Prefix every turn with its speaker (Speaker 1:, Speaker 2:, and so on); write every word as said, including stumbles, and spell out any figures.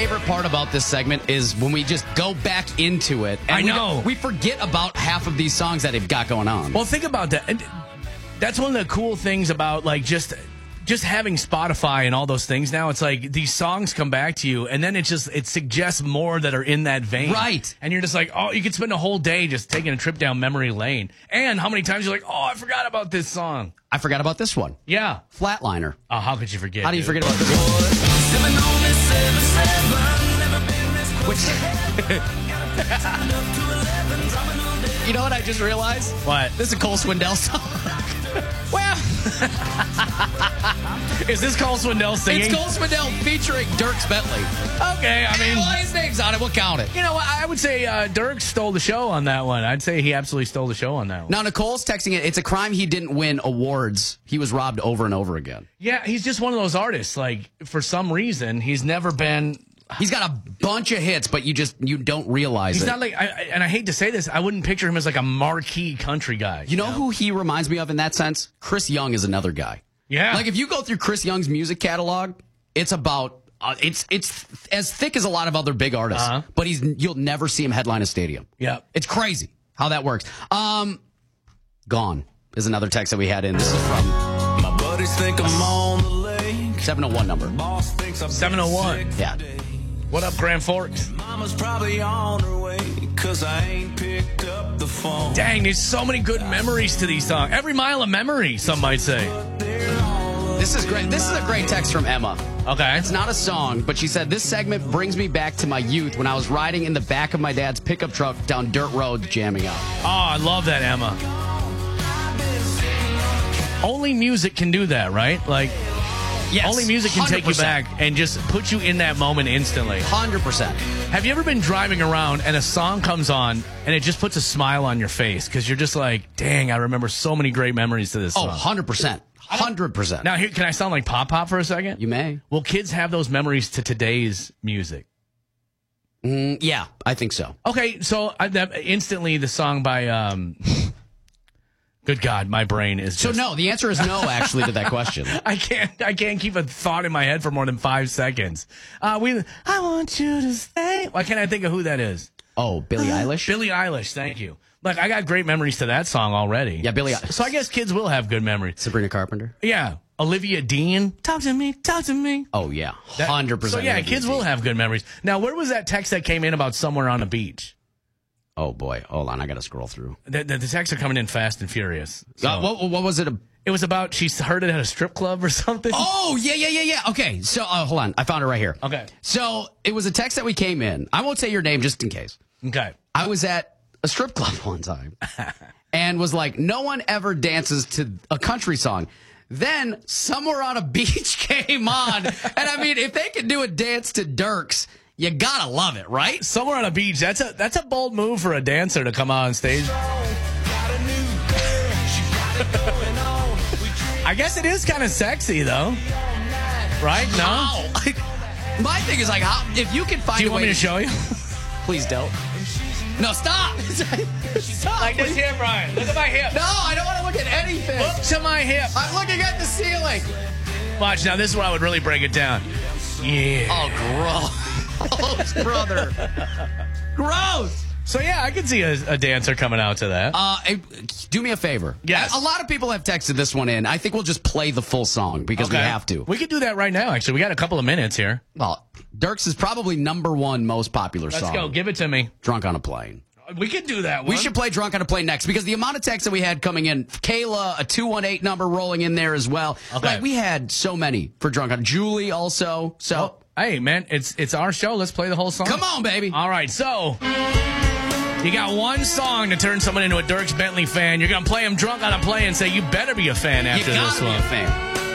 Speaker 1: favorite part about this segment is when we just go back into it. And
Speaker 2: I know.
Speaker 1: We, we forget about half of these songs that they've got going on.
Speaker 2: Well, think about that. And that's one of the cool things about like just just having Spotify and all those things now. It's like these songs come back to you, and then it just it suggests more that are in that vein.
Speaker 1: Right.
Speaker 2: And you're just like, oh, you could spend a whole day just taking a trip down memory lane. And how many times you're like, oh, I forgot about this song.
Speaker 1: I forgot about this one.
Speaker 2: Yeah.
Speaker 1: Flatliner.
Speaker 2: Oh, how could you forget?
Speaker 1: How do you
Speaker 2: dude?
Speaker 1: forget about this one? Which, you know what I just realized?
Speaker 2: What?
Speaker 1: This is a Cole Swindell song.
Speaker 2: Well, is this Cole Swindell singing?
Speaker 1: It's Cole Swindell featuring Dierks Bentley.
Speaker 2: Okay, I mean,
Speaker 1: well, his name's on it. We'll count it.
Speaker 2: you know what? I would say uh, Dirk stole the show on that one. I'd say he absolutely stole the show on that one.
Speaker 1: Now, Nicole's texting it. It's a crime he didn't win awards. He was robbed over and over again.
Speaker 2: Yeah, he's just one of those artists. Like, for some reason, he's never been.
Speaker 1: He's got a bunch of hits, but you just you don't realize
Speaker 2: He's
Speaker 1: it.
Speaker 2: not like, I, I- and I hate to say this, I wouldn't picture him as like a marquee country guy.
Speaker 1: You know who he reminds me of in that sense? Chris Young is another guy.
Speaker 2: Yeah.
Speaker 1: Like if you go through Chris Young's music catalog, it's about uh, it's it's as thick as a lot of other big artists,
Speaker 2: Uh-huh.
Speaker 1: but he's you'll never see him headline a stadium.
Speaker 2: Yeah.
Speaker 1: It's crazy how that works. Um, Gone is another text that we had in. This is from
Speaker 3: My buddies think I'm on the lake.
Speaker 1: seven oh one number.
Speaker 3: Boss thinks I'm
Speaker 2: seven oh one.
Speaker 1: Yeah.
Speaker 2: What up, Grand Forks?
Speaker 3: Mama's probably on her way, cause I ain't picked up the phone.
Speaker 2: Dang, there's so many good memories to these songs. Every mile of memory, some might say.
Speaker 1: This is great. This is a great text from Emma.
Speaker 2: Okay.
Speaker 1: It's not a song, but she said, this segment brings me back to my youth when I was riding in the back of my dad's pickup truck down dirt roads jamming out.
Speaker 2: Oh, I love that, Emma. Only music can do that, right? Like,
Speaker 1: Yes.
Speaker 2: only music can
Speaker 1: one hundred
Speaker 2: take you
Speaker 1: percent.
Speaker 2: back and just put you in that moment instantly.
Speaker 1: one hundred percent.
Speaker 2: Have you ever been driving around and a song comes on and it just puts a smile on your face because you're just like, dang, I remember so many great memories to this
Speaker 1: Oh,
Speaker 2: song.
Speaker 1: one hundred percent. one hundred percent.
Speaker 2: Now, here, can I sound like Pop Pop for a second?
Speaker 1: You may.
Speaker 2: Will kids have those memories to today's music?
Speaker 1: Mm, yeah, I think so.
Speaker 2: Okay, so I, that, instantly the song by, um, good God, my brain is
Speaker 1: So
Speaker 2: just...
Speaker 1: no, the answer is no, actually, to that question.
Speaker 2: I can't. I can't keep a thought in my head for more than five seconds. Uh, we. I want you to stay. Why can't I think of who that is?
Speaker 1: Oh, Billie Eilish?
Speaker 2: Billie Eilish. Thank you. Like I got great memories to that song already.
Speaker 1: Yeah, Billie Eilish.
Speaker 2: So I guess kids will have good memories.
Speaker 1: Sabrina Carpenter?
Speaker 2: Yeah, Olivia Dean. Talk to me. Talk to me.
Speaker 1: Oh, yeah.
Speaker 2: That-
Speaker 1: one hundred percent.
Speaker 2: So yeah, kids will have good memories. Now, where was that text that came in about somewhere on a beach?
Speaker 1: Oh, boy. Hold on. I got to scroll through.
Speaker 2: The, the, the texts are coming in fast and furious. So
Speaker 1: Uh, what, what was it? A-
Speaker 2: it was about she heard it at a strip club or something.
Speaker 1: oh, yeah, yeah, yeah, yeah. Okay. So uh, hold on. I found it right here.
Speaker 2: Okay.
Speaker 1: So it was a text that we came in. I won't say your name just in case.
Speaker 2: Okay.
Speaker 1: I was at a strip club one time and was like, no one ever dances to a country song. Then Somewhere on a Beach came on. And I mean, if they can do a dance to Dierks, you gotta love it, right?
Speaker 2: Somewhere on a beach. That's a that's a bold move for a dancer to come out on stage. I guess it is kind of sexy though, right? No.
Speaker 1: How? My thing is like, how if you can find
Speaker 2: Do you
Speaker 1: a
Speaker 2: want
Speaker 1: way
Speaker 2: me to show you?
Speaker 1: please don't. No, stop. Stop.
Speaker 2: Like this here, Brian. Look at my hip.
Speaker 1: No, I don't want to look at anything.
Speaker 2: Look to my hip.
Speaker 1: I'm looking at the ceiling.
Speaker 2: Watch now. This is where I would really break it down. Yeah.
Speaker 1: Oh, gross, brother. Gross.
Speaker 2: So yeah, I could see a, a dancer coming out to that.
Speaker 1: Uh, eh, do me a favor.
Speaker 2: Yes.
Speaker 1: A, a lot of people have texted this one in. I think we'll just play the full song because we
Speaker 2: Okay.
Speaker 1: have to.
Speaker 2: We could do that right now. Actually, we got a couple of minutes here.
Speaker 1: Well, Dierks is probably number one most popular
Speaker 2: Let's
Speaker 1: song.
Speaker 2: go. Give it to me.
Speaker 1: Drunk on a Plane.
Speaker 2: We could do that one.
Speaker 1: We should play Drunk on a Plane next because the amount of texts that we had coming in, Kayla, a two one eight number rolling in there as well.
Speaker 2: Okay.
Speaker 1: Like, we had so many for Drunk on. Julie also. So,
Speaker 2: Oh, hey, man, it's it's our show. Let's play the whole song.
Speaker 1: come on, baby.
Speaker 2: All right, so you got one song to turn someone into a Dierks Bentley fan. You're going to play him Drunk on a Plane and say, you better be a fan
Speaker 1: You
Speaker 2: after
Speaker 1: gotta
Speaker 2: this
Speaker 1: be
Speaker 2: one.
Speaker 1: a fan.